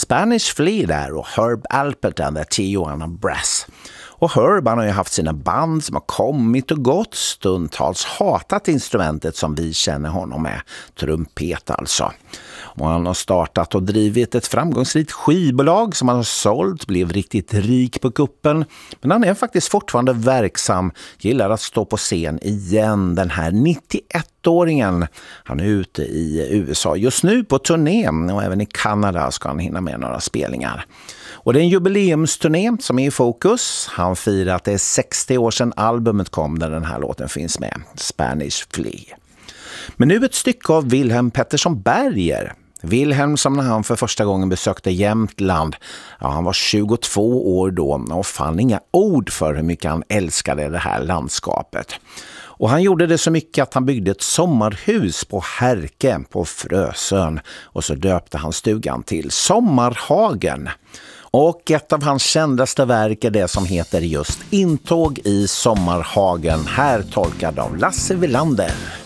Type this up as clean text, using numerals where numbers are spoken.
Spanish Flea där och Herb Alpert and the Tijuana Brass. Och Herb han har ju haft sina band som har kommit och gått, stundtals hatat instrumentet som vi känner honom med, trumpet alltså. Och han har startat och drivit ett framgångsrikt skivbolag som han har sålt, blev riktigt rik på kuppen. Men han är faktiskt fortfarande verksam, gillar att stå på scen igen, den här 91-åringen. Han är ute i USA just nu på turné och även i Kanada ska han hinna med några spelningar. Och det är en jubileumsturné som är i fokus. Han firar att det är 60 år sedan albumet kom där den här låten finns med, Spanish Flea. Men nu ett stycke av Wilhelm Pettersson Berger. Wilhelm som när han för första gången besökte Jämtland, han var 22 år då och fann inga ord för hur mycket han älskade det här landskapet. Och han gjorde det så mycket att han byggde ett sommarhus på Härke på Frösön och så döpte han stugan till Sommarhagen. Och ett av hans kändaste verk är det som heter just Intåg i Sommarhagen, här tolkad av Lasse Wilander.